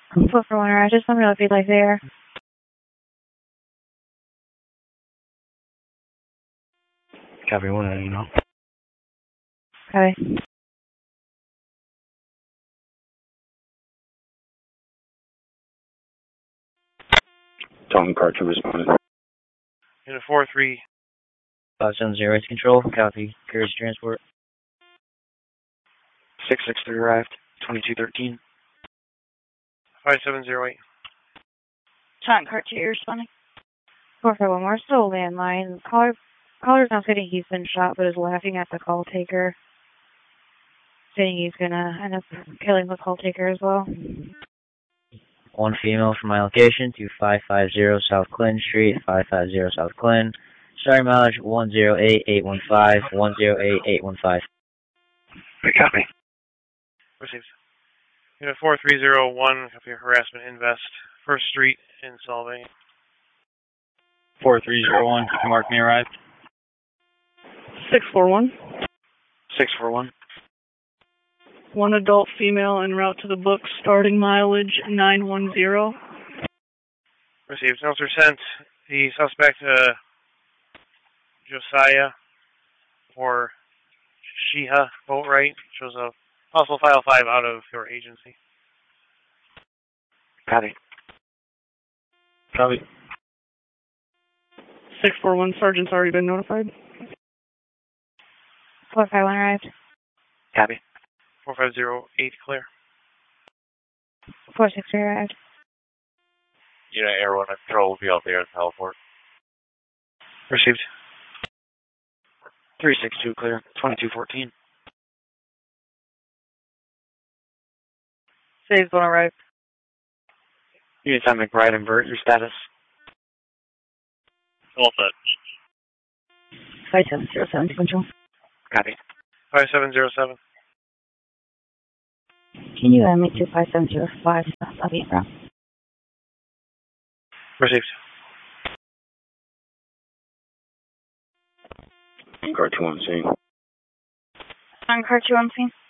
4 for 1, I just let me know if you'd like there. Copy 1, you know. Okay. Tom Car 2 responded. Unit 4-3. 570 right to control. Copy. Courage transport. 663 arrived. 2213. 5708. Time Car 2, you're responding. 4 for 1, we're still landline. Caller's not stating he's been shot, but is laughing at the call taker, saying he's gonna end up killing the call taker as well. 1 female from my location to 550 South Clinton Street, 550 South Clinton. Starting mileage 108815, 108815. Copy. Received. Unit 4301, copy harassment invest. 1st Street in Solvang. 4301, mark me arrived. 641. 641. 1 adult female en route to the book, starting mileage 910. Received. Notes are sent. The suspect, Josiah, or Sheha Boatwright, shows a possible file 5 out of your agency. Copy. Copy. 641, Sergeant's already been notified. 451 arrived. Copy. 4508, clear. 463 arrived. Unit Air 1 Control will be out there in teleport. Received. 362 clear. 2214. Phase 1 arrived. Unit 10 McBride and Burt, your status? All set. 5707 to control. Copy. 5707. Can you make 25705 I'll be around. Received. Car 2 on scene. Time Car 2 on scene.